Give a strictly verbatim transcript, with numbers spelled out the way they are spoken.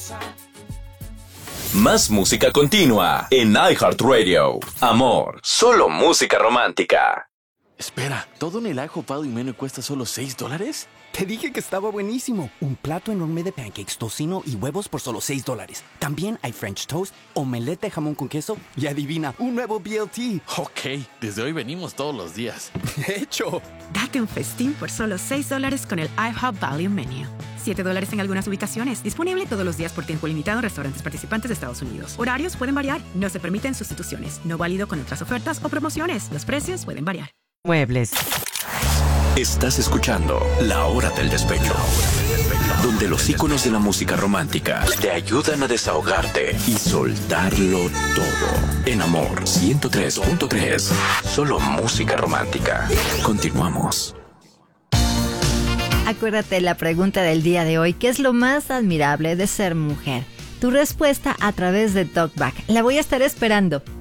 Más música continua en iHeartRadio. Amor, solo música romántica. Espera, ¿todo en el IHOP Value Menu cuesta solo seis dólares? Te dije que estaba buenísimo. Un plato enorme de pancakes, tocino y huevos por solo seis dólares. También hay French toast, omelette de jamón con queso y adivina, un nuevo B L T. Ok, desde hoy venimos todos los días. De hecho. Date un festín por solo seis dólares con el IHOP Value Menu. siete dólares en algunas ubicaciones. Disponible todos los días por tiempo limitado en restaurantes participantes de Estados Unidos. Horarios pueden variar. No se permiten sustituciones. No válido con otras ofertas o promociones. Los precios pueden variar. Muebles. Estás escuchando La Hora del Despecho, donde los íconos de la música romántica te ayudan a desahogarte y soltarlo todo. En Amor ciento tres punto tres, solo música romántica. Continuamos. Acuérdate la pregunta del día de hoy, ¿qué es lo más admirable de ser mujer? Tu respuesta a través de TalkBack. La voy a estar esperando.